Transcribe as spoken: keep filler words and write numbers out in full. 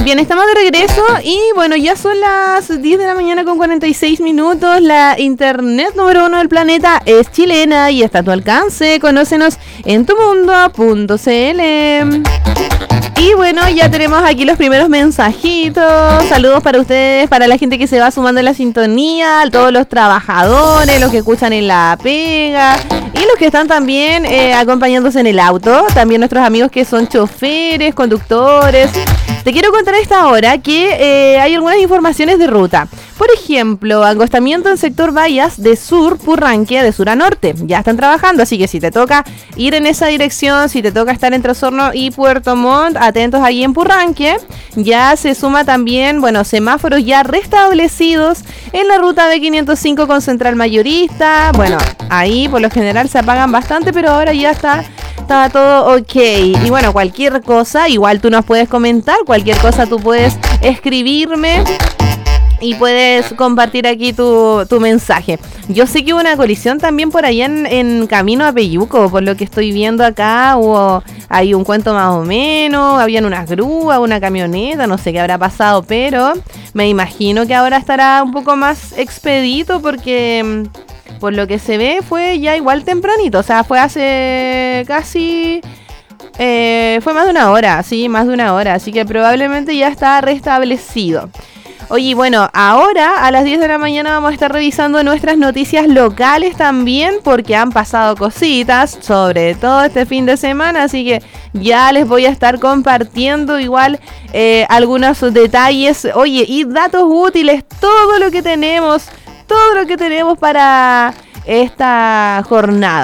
Bien, estamos de regreso y bueno, ya son las diez de la mañana con cuarenta y seis minutos. La internet número uno del planeta es chilena y está a tu alcance. Conócenos en tumundo punto cl. Y bueno, ya tenemos aquí los primeros mensajitos. Saludos para ustedes, para la gente que se va sumando en la sintonía, a todos los trabajadores, los que escuchan en la pega y los que están también eh, acompañándose en el auto. También nuestros amigos que son choferes, conductores. Te quiero contar a esta hora que eh, hay algunas informaciones de ruta. Por ejemplo, acostamiento en sector Vallas de sur, Purranque, de sur a norte. Ya están trabajando, así que si te toca ir en esa dirección, si te toca estar entre Osorno y Puerto Montt, atentos ahí en Purranque. Ya se suma también, bueno, semáforos ya restablecidos en la ruta de quinientos cinco con Central Mayorista. Bueno, ahí por lo general se apagan bastante, pero ahora ya está... Está todo ok. Y bueno, cualquier cosa, igual tú nos puedes comentar, cualquier cosa tú puedes escribirme y puedes compartir aquí tu, tu mensaje. Yo sé que hubo una colisión también por allá en, en camino a Peyuco, por lo que estoy viendo acá, hubo hay un cuento más o menos, habían unas grúas, una camioneta, no sé qué habrá pasado, pero me imagino que ahora estará un poco más expedito porque... Por lo que se ve fue ya igual tempranito, o sea, fue hace casi... Eh, fue más de una hora, sí, más de una hora, así que probablemente ya está restablecido. Oye, bueno, ahora a las diez de la mañana vamos a estar revisando nuestras noticias locales también, porque han pasado cositas, sobre todo este fin de semana, así que ya les voy a estar compartiendo igual eh, algunos detalles, oye, y datos útiles, todo lo que tenemos... Todo lo que tenemos para esta jornada.